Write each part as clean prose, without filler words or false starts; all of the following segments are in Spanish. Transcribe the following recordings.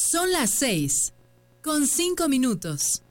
Son las 6:05.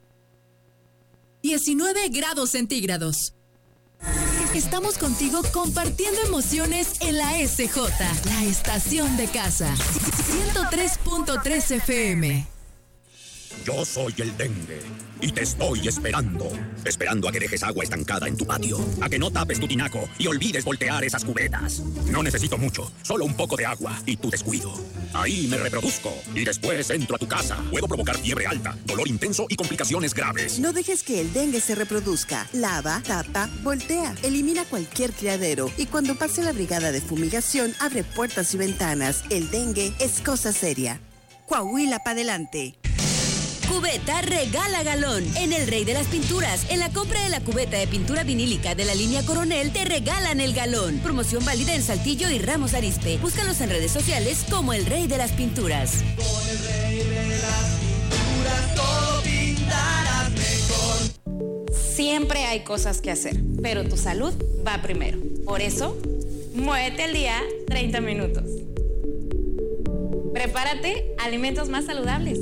19 grados centígrados. Estamos contigo compartiendo emociones en la SJ, la estación de casa. 103.3 FM. Yo soy el dengue y te estoy esperando. Esperando a que dejes agua estancada en tu patio, a que no tapes tu tinaco y olvides voltear esas cubetas. No necesito mucho, solo un poco de agua y tu descuido. Ahí me reproduzco y después entro a tu casa. Puedo provocar fiebre alta, dolor intenso y complicaciones graves. No dejes que el dengue se reproduzca. Lava, tapa, voltea. Elimina cualquier criadero y cuando pase la brigada de fumigación, abre puertas y ventanas. El dengue es cosa seria. Coahuila pa' adelante. Cubeta regala galón. En el Rey de las Pinturas, en la compra de la cubeta de pintura vinílica de la línea Coronel, te regalan el galón. Promoción válida en Saltillo y Ramos Arizpe. Búscalos en redes sociales como el Rey de las Pinturas. Con el Rey de las Pinturas todo pintarás mejor. Siempre hay cosas que hacer, pero tu salud va primero. Por eso, muévete al día 30 minutos. Prepárate alimentos más saludables.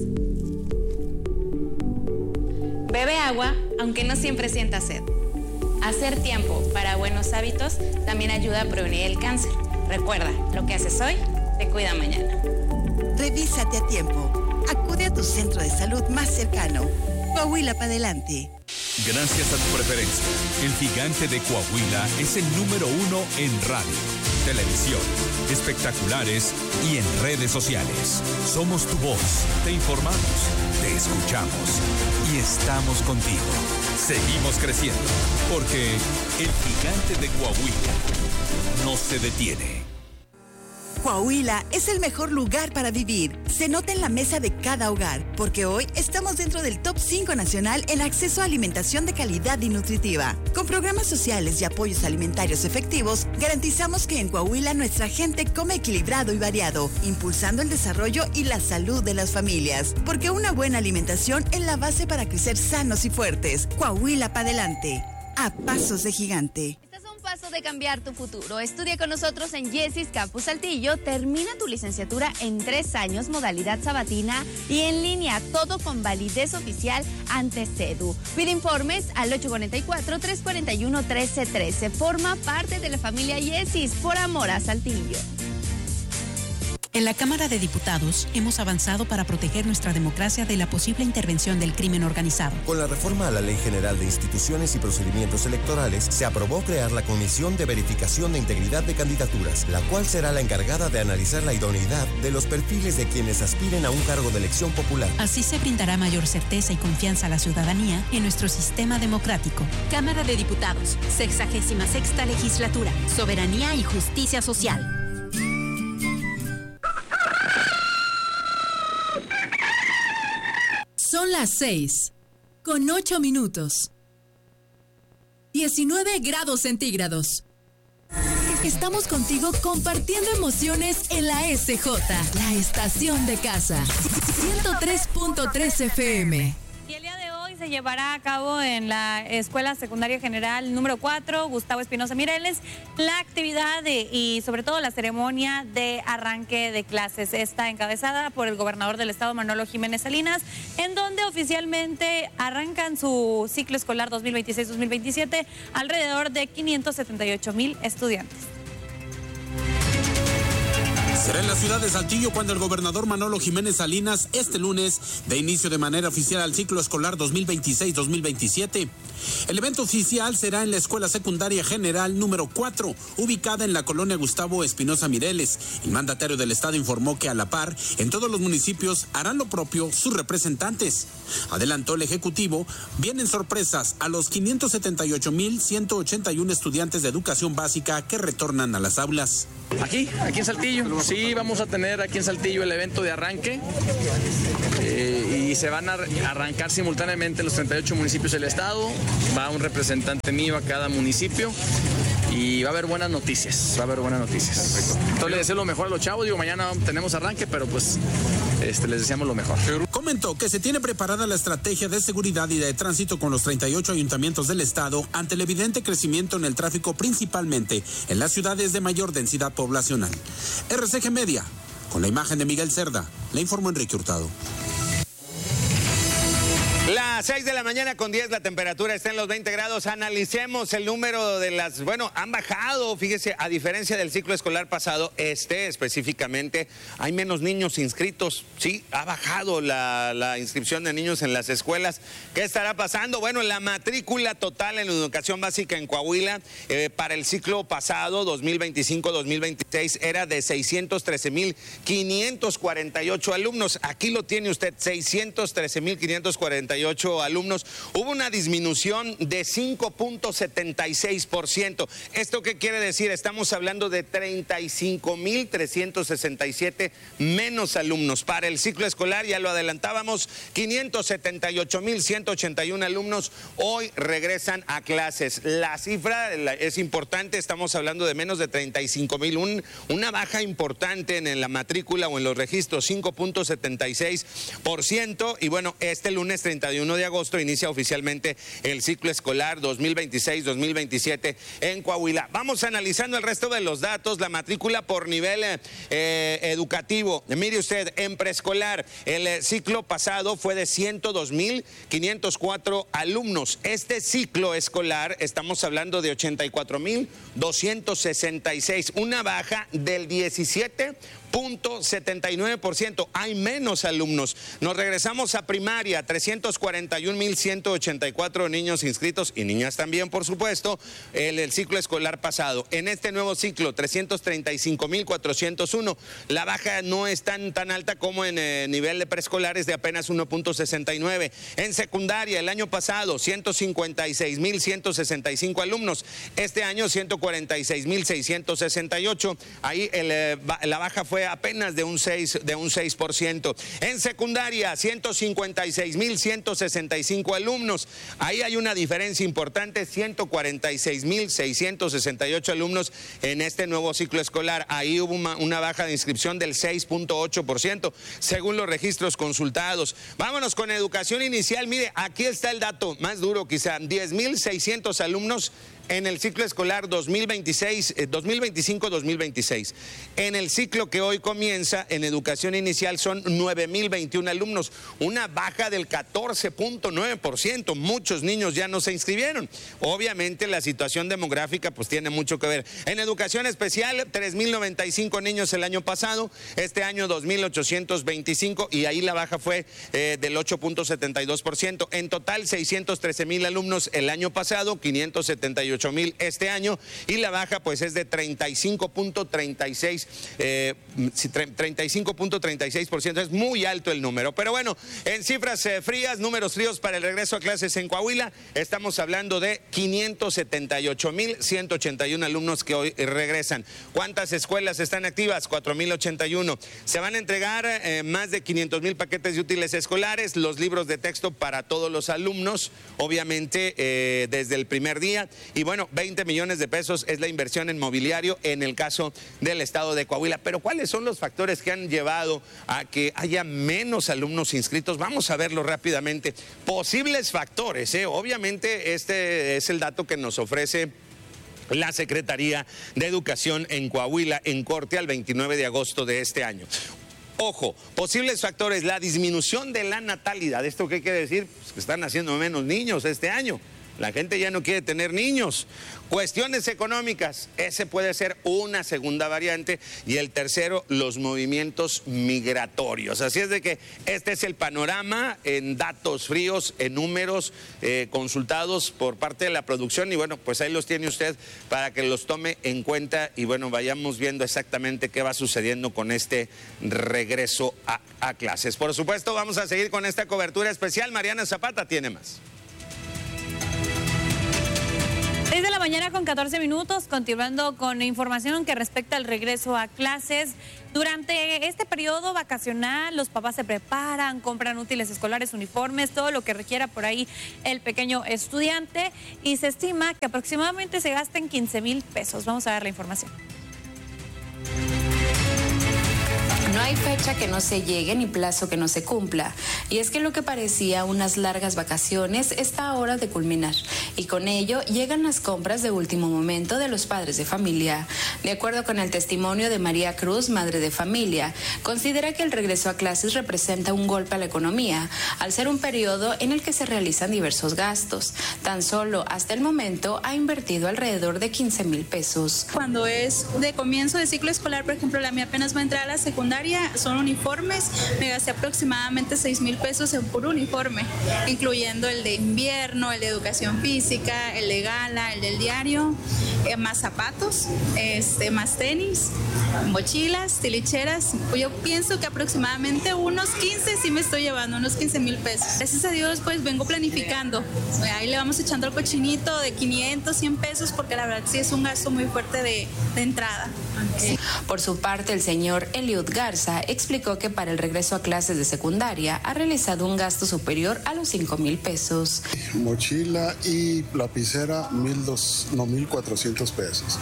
Bebe agua, aunque no siempre sientas sed. Hacer tiempo para buenos hábitos también ayuda a prevenir el cáncer. Recuerda, lo que haces hoy te cuida mañana. Revísate a tiempo. Acude a tu centro de salud más cercano. Coahuila pa' adelante. Gracias a tu preferencia, el Gigante de Coahuila es el número 1 en radio, televisión, espectaculares y en redes sociales. Somos tu voz, te informamos, te escuchamos y estamos contigo. Seguimos creciendo, porque el Gigante de Coahuila no se detiene. Coahuila es el mejor lugar para vivir. Se nota en la mesa de cada hogar, porque hoy estamos dentro del top 5 nacional en acceso a alimentación de calidad y nutritiva. Con programas sociales y apoyos alimentarios efectivos, garantizamos que en Coahuila nuestra gente come equilibrado y variado, impulsando el desarrollo y la salud de las familias. Porque una buena alimentación es la base para crecer sanos y fuertes. Coahuila pa' adelante. A pasos de gigante. Paso de cambiar tu futuro. Estudia con nosotros en Yesis Campus Saltillo. Termina tu licenciatura en 3 años, modalidad sabatina y en línea, todo con validez oficial ante CEDU. Pide informes al 844-341-1313. Forma parte de la familia Yesis, por amor a Saltillo. En la Cámara de Diputados hemos avanzado para proteger nuestra democracia de la posible intervención del crimen organizado. Con la reforma a la Ley General de Instituciones y Procedimientos Electorales, se aprobó crear la Comisión de Verificación de Integridad de Candidaturas, la cual será la encargada de analizar la idoneidad de los perfiles de quienes aspiren a un cargo de elección popular. Así se brindará mayor certeza y confianza a la ciudadanía en nuestro sistema democrático. Cámara de Diputados, 66ª Legislatura, Soberanía y Justicia Social. Son las 6:08. 19 grados centígrados. Estamos contigo compartiendo emociones en la SJ, la estación de casa. 103.3 FM. Y el día de hoy se llevará a cabo en la Escuela Secundaria General número 4, Gustavo Espinosa Mireles, la actividad y sobre todo la ceremonia de arranque de clases. Está encabezada por el gobernador del estado, Manolo Jiménez Salinas, en donde oficialmente arrancan su ciclo escolar 2026-2027 alrededor de 578,000 estudiantes. Será en la ciudad de Saltillo cuando el gobernador Manolo Jiménez Salinas este lunes dé inicio de manera oficial al ciclo escolar 2026-2027. El evento oficial será en la Escuela Secundaria General número 4, ubicada en la colonia Gustavo Espinosa Mireles. El mandatario del estado informó que a la par, en todos los municipios harán lo propio sus representantes. Adelantó el ejecutivo, vienen sorpresas a los 578,181 estudiantes de educación básica que retornan a las aulas. Aquí en Saltillo. Sí, vamos a tener aquí en Saltillo el evento de arranque y se van a arrancar simultáneamente los 38 municipios del estado. Va un representante mío a cada municipio y va a haber buenas noticias. Entonces les deseo lo mejor a los chavos. Mañana tenemos arranque, pero pues les deseamos lo mejor. Comentó que se tiene preparada la estrategia de seguridad y de tránsito con los 38 ayuntamientos del estado ante el evidente crecimiento en el tráfico, principalmente en las ciudades de mayor densidad poblacional. RCG Media, Con la imagen de Miguel Cerda, le informó Enrique Hurtado. Las 6 de la mañana con 10, la temperatura está en los 20 grados. Analicemos el número de las, han bajado, fíjese, a diferencia del ciclo escolar pasado, específicamente, hay menos niños inscritos. Sí, ha bajado la inscripción de niños en las escuelas. ¿Qué estará pasando? Bueno, la matrícula total en la educación básica en Coahuila para el ciclo pasado, 2025-2026, era de 613,548 alumnos. Aquí lo tiene usted, 613,548 alumnos. Hubo una disminución de 5.76%. ¿Esto qué quiere decir? Estamos hablando de 35,367 menos alumnos. Para el ciclo escolar, ya lo adelantábamos, 578,181 alumnos hoy regresan a clases. La cifra es importante, estamos hablando de menos de 35,000, una baja importante en la matrícula o en los registros, 5.76%. Y bueno, este lunes 31 de agosto inicia oficialmente el ciclo escolar 2026-2027 en Coahuila. Vamos analizando el resto de los datos, la matrícula por nivel educativo. Mire usted, en preescolar, el ciclo pasado fue de 102,504 alumnos. Este ciclo escolar, estamos hablando de 84,266, una baja del 17.79%. Hay menos alumnos. Nos regresamos a primaria, 341,184 niños inscritos y niñas también, por supuesto, el ciclo escolar pasado. En este nuevo ciclo, 335,401. La baja no es tan alta como en nivel de preescolares, de apenas 1.69. En secundaria, el año pasado, 156,165 alumnos. Este año, 146,668. Ahí la baja fue apenas de un 6%. En secundaria, 156,165 alumnos. Ahí hay una diferencia importante, 146,668 alumnos en este nuevo ciclo escolar. Ahí hubo una baja de inscripción del 6.8%, según los registros consultados. Vámonos con educación inicial. Mire, aquí está el dato más duro quizá, 10,600 alumnos en el ciclo escolar 2025-2026. En el ciclo que hoy comienza en educación inicial son 9,021 alumnos, una baja del 14.9%. Muchos niños ya no se inscribieron. Obviamente la situación demográfica pues tiene mucho que ver. En educación especial, 3,095 niños el año pasado, este año 2,825, y ahí la baja fue del 8.72%. En total, 613,000 alumnos el año pasado, 578,000 este año, y la baja pues es de 35.36%. Es muy alto el número. Pero bueno, en cifras frías, números fríos para el regreso a clases en Coahuila, estamos hablando de 578,181 alumnos que hoy regresan. ¿Cuántas escuelas están activas? 4,081. Se van a entregar más de 500,000 paquetes de útiles escolares, los libros de texto para todos los alumnos, obviamente desde el primer día. Y bueno, 20 millones de pesos es la inversión en mobiliario en el caso del estado de Coahuila. Pero ¿cuáles son los factores que han llevado a que haya menos alumnos inscritos? Vamos a verlo rápidamente. Posibles factores, obviamente este es el dato que nos ofrece la Secretaría de Educación en Coahuila en corte al 29 de agosto de este año. Ojo, posibles factores, la disminución de la natalidad. ¿Esto qué quiere decir? Pues que están haciendo menos niños este año. La gente ya no quiere tener niños. Cuestiones económicas, ese puede ser una segunda variante. Y el tercero, los movimientos migratorios. Así es de que este es el panorama en datos fríos, en números consultados por parte de la producción. Y bueno, pues ahí los tiene usted para que los tome en cuenta. Y bueno, vayamos viendo exactamente qué va sucediendo con este regreso a clases. Por supuesto, vamos a seguir con esta cobertura especial. Mariana Zapata tiene más. 6 de la mañana con 14 minutos, continuando con información que respecta al regreso a clases. Durante este periodo vacacional, los papás se preparan, compran útiles escolares, uniformes, todo lo que requiera por ahí el pequeño estudiante, y se estima que aproximadamente se gasten 15,000 pesos. Vamos a ver la información. No hay fecha que no se llegue ni plazo que no se cumpla. Y es que lo que parecía unas largas vacaciones está a hora de culminar. Y con ello llegan las compras de último momento de los padres de familia. De acuerdo con el testimonio de María Cruz, madre de familia, considera que el regreso a clases representa un golpe a la economía, al ser un periodo en el que se realizan diversos gastos. Tan solo hasta el momento ha invertido alrededor de 15,000 pesos. Cuando es de comienzo de ciclo escolar, por ejemplo, la mía apenas va a entrar a la secundaria, son uniformes, me gasté aproximadamente 6,000 pesos en puro uniforme, incluyendo el de invierno, el de educación física, el de gala, el del diario, más zapatos, más tenis, mochilas, tilicheras. Yo pienso que aproximadamente unos 15 sí me estoy llevando, unos 15,000 pesos. Gracias a Dios, pues vengo planificando. Ahí le vamos echando al cochinito de 500, 100 pesos, porque la verdad sí es un gasto muy fuerte de entrada. Sí. Por su parte, el señor Eliud Garza explicó que para el regreso a clases de secundaria ha realizado un gasto superior a los 5,000 pesos. Mochila y lapicera, 1,400 pesos.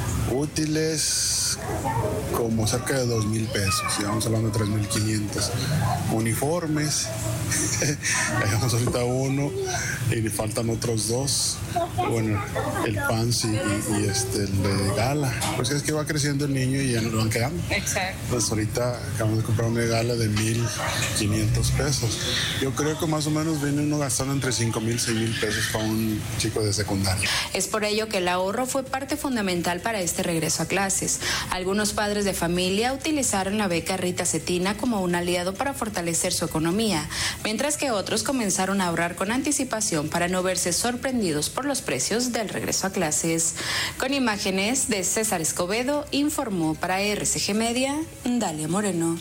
Útiles, como cerca de 2,000 pesos, ya vamos hablando de 3,500. Uniformes, dejamos ahorita uno y le faltan otros dos. Bueno, el pants y el de gala. Pues es que va creciendo el niño y ya no lo van quedando. Exacto. Pues ahorita acabamos de comprar una gala de 1,500 pesos. Yo creo que más o menos viene uno gastando entre 5,000 y 6,000 pesos para un chico de secundaria. Es por ello que el ahorro fue parte fundamental para este regreso a clases. Algunos padres de familia utilizaron la beca Rita Cetina como un aliado para fortalecer su economía, mientras que otros comenzaron a ahorrar con anticipación para no verse sorprendidos por los precios del regreso a clases. Con imágenes de César Escobedo, informó para RCG Media, Dalia Moreno.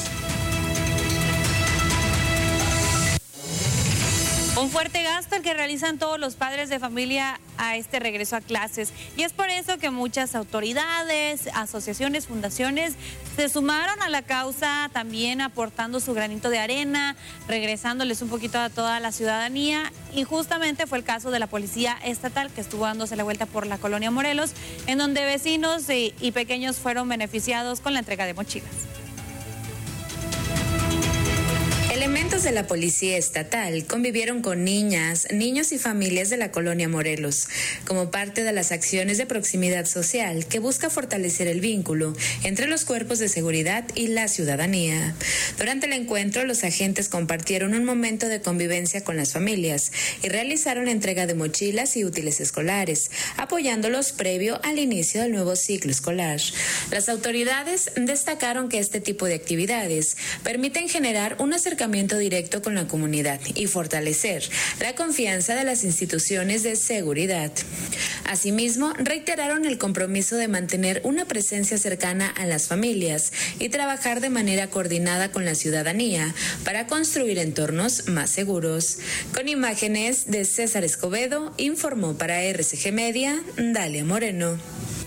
Un fuerte gasto el que realizan todos los padres de familia a este regreso a clases. Y es por eso que muchas autoridades, asociaciones, fundaciones se sumaron a la causa, también aportando su granito de arena, regresándoles un poquito a toda la ciudadanía. Y justamente fue el caso de la Policía Estatal, que estuvo dándose la vuelta por la colonia Morelos, en donde vecinos y pequeños fueron beneficiados con la entrega de mochilas. Elementos de la Policía Estatal convivieron con niñas, niños y familias de la colonia Morelos, como parte de las acciones de proximidad social que busca fortalecer el vínculo entre los cuerpos de seguridad y la ciudadanía. Durante el encuentro, los agentes compartieron un momento de convivencia con las familias y realizaron la entrega de mochilas y útiles escolares, apoyándolos previo al inicio del nuevo ciclo escolar. Las autoridades destacaron que este tipo de actividades permiten generar un acercamiento directo con la comunidad y fortalecer la confianza de las instituciones de seguridad. Asimismo, reiteraron el compromiso de mantener una presencia cercana a las familias y trabajar de manera coordinada con la ciudadanía para construir entornos más seguros. Con imágenes de César Escobedo, informó para RCG Media, Dalia Moreno.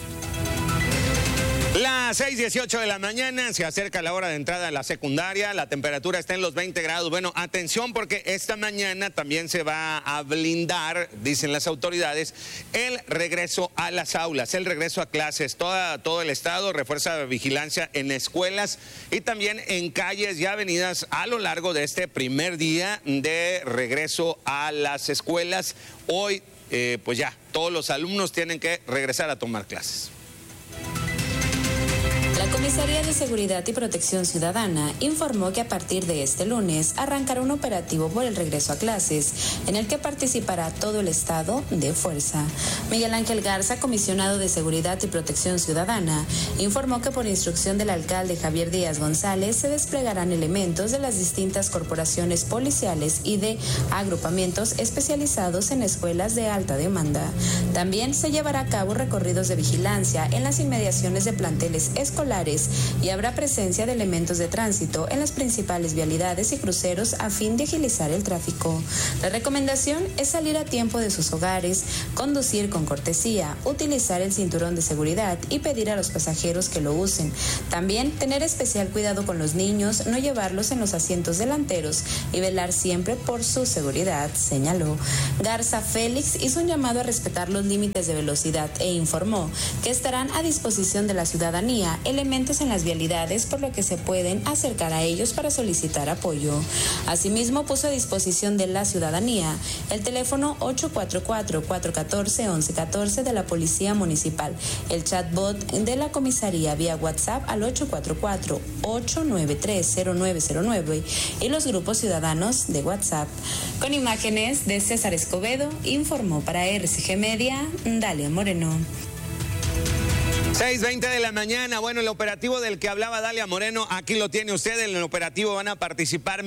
Las 6:18 de la mañana, se acerca la hora de entrada a la secundaria, la temperatura está en los 20 grados. Bueno, atención porque esta mañana también se va a blindar, dicen las autoridades, el regreso a las aulas, el regreso a clases. Todo el estado refuerza la vigilancia en escuelas y también en calles y avenidas a lo largo de este primer día de regreso a las escuelas. Hoy, pues ya, todos los alumnos tienen que regresar a tomar clases. La Comisaría de Seguridad y Protección Ciudadana informó que a partir de este lunes arrancará un operativo por el regreso a clases, en el que participará todo el estado de fuerza. Miguel Ángel Garza, comisionado de Seguridad y Protección Ciudadana, informó que por instrucción del alcalde Javier Díaz González se desplegarán elementos de las distintas corporaciones policiales y de agrupamientos especializados en escuelas de alta demanda. También se llevará a cabo recorridos de vigilancia en las inmediaciones de planteles escolares y habrá presencia de elementos de tránsito en las principales vialidades y cruceros a fin de agilizar el tráfico. La recomendación es salir a tiempo de sus hogares, conducir con cortesía, utilizar el cinturón de seguridad y pedir a los pasajeros que lo usen. También tener especial cuidado con los niños, no llevarlos en los asientos delanteros y velar siempre por su seguridad, señaló. Garza Félix hizo un llamado a respetar los límites de velocidad e informó que estarán a disposición de la ciudadanía elementos elementos en las vialidades, por lo que se pueden acercar a ellos para solicitar apoyo. Asimismo, puso a disposición de la ciudadanía el teléfono 844-414-1114 de la Policía Municipal, el chatbot de la comisaría vía WhatsApp al 844-893-0909 y los grupos ciudadanos de WhatsApp. Con imágenes de César Escobedo, informó para RCG Media, Dalia Moreno. 6:20 de la mañana. Bueno, el operativo del que hablaba Dalia Moreno, aquí lo tiene usted. En el operativo van a participar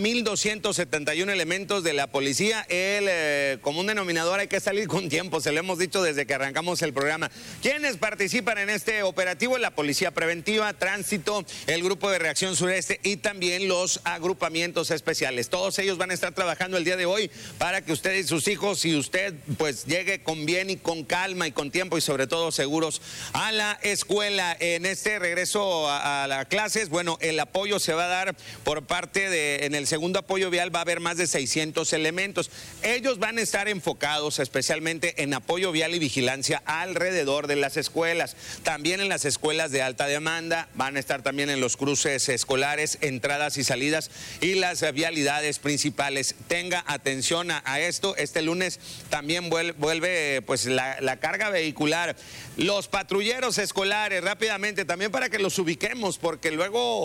1,271 elementos de la policía. El común denominador, hay que salir con tiempo, se lo hemos dicho desde que arrancamos el programa. ¿Quiénes participan en este operativo? La Policía Preventiva, Tránsito, el Grupo de Reacción Sureste y también los agrupamientos especiales. Todos ellos van a estar trabajando el día de hoy para que usted y sus hijos y usted pues llegue con bien y con calma y con tiempo y sobre todo seguros a la escuela. En este regreso a las clases, bueno, el apoyo se va a dar por parte de, en el segundo apoyo vial va a haber más de 600 elementos. Ellos van a estar enfocados especialmente en apoyo vial y vigilancia alrededor de las escuelas. También en las escuelas de alta demanda, van a estar también en los cruces escolares, entradas y salidas y las vialidades principales. Tenga atención a esto. Este lunes también vuelve pues la carga vehicular. Los patrulleros escolares, rápidamente, también para que los ubiquemos, porque luego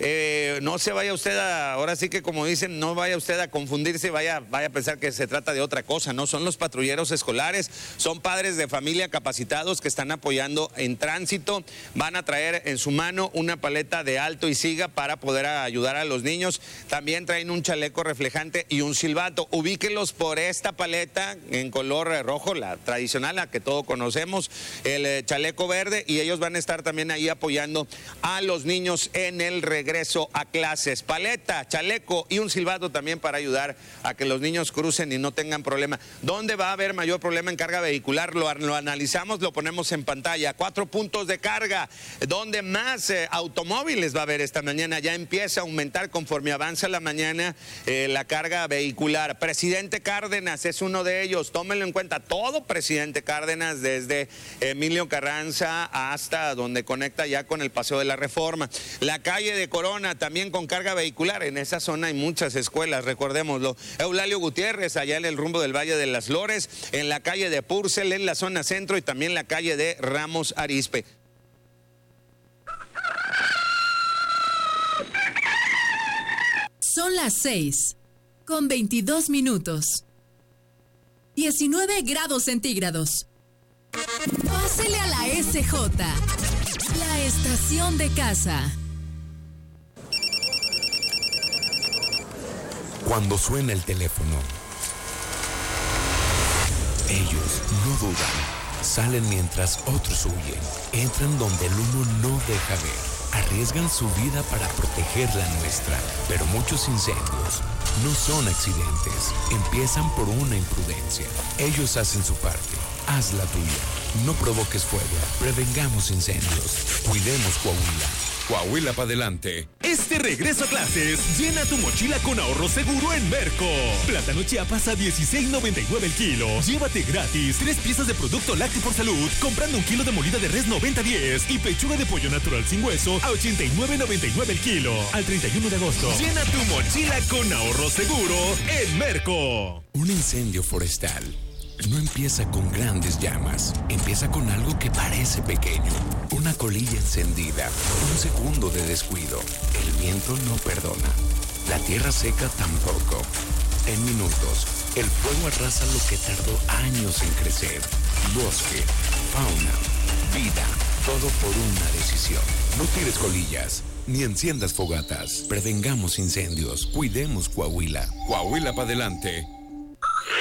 no se vaya usted ahora sí que como dicen, no vaya usted a confundirse, vaya a pensar que se trata de otra cosa, no, son los patrulleros escolares, son padres de familia capacitados que están apoyando en tránsito, van a traer en su mano una paleta de alto y siga para poder ayudar a los niños, también traen un chaleco reflejante y un silbato, ubíquelos por esta paleta en color rojo, la tradicional, la que todos conocemos, el chaleco verde, y ellos van a estar también ahí apoyando a los niños en el regreso a clases. Paleta, chaleco y un silbato también para ayudar a que los niños crucen y no tengan problema. ¿Dónde va a haber mayor problema en carga vehicular? Lo analizamos, lo ponemos en pantalla. 4 puntos de carga, donde más automóviles va a haber esta mañana. Ya empieza a aumentar conforme avanza la mañana la carga vehicular. Presidente Cárdenas es uno de ellos. Tómenlo en cuenta. Todo Presidente Cárdenas, desde Emilio Carranza hasta donde conecta ya con el Paseo de la Reforma. La calle de Corona también con carga vehicular. En esa zona hay muchas escuelas, recordémoslo. Eulalio Gutiérrez, allá en el rumbo del Valle de las Flores, en la calle de Purcell, en la zona centro, y también la calle de Ramos Arizpe. Son las 6:22. 19 grados centígrados. Pásele a la SJ, la estación de casa. Cuando suena el teléfono, ellos no dudan. Salen mientras otros huyen. Entran donde el humo no deja ver. Arriesgan su vida para proteger la nuestra. Pero muchos incendios no son accidentes. Empiezan por una imprudencia. Ellos hacen su parte. Haz la tuya. No provoques fuego. Prevengamos incendios. Cuidemos Coahuila. Coahuila para adelante. Este regreso a clases, llena tu mochila con ahorro seguro en Merco. Plátano Chiapas a $16.99 el kilo. Llévate gratis 3 piezas de producto lácteo por salud comprando 1 kilo de molida de res 90-10 y pechuga de pollo natural sin hueso a $89.99 el kilo. Al 31 de agosto. Llena tu mochila con ahorro seguro en Merco. Un incendio forestal no empieza con grandes llamas, empieza con algo que parece pequeño, una colilla encendida, un segundo de descuido. El viento no perdona, la tierra seca tampoco. En minutos, el fuego arrasa lo que tardó años en crecer. Bosque, fauna, vida, todo por una decisión. No tires colillas, ni enciendas fogatas. Prevengamos incendios, cuidemos Coahuila. Coahuila para adelante.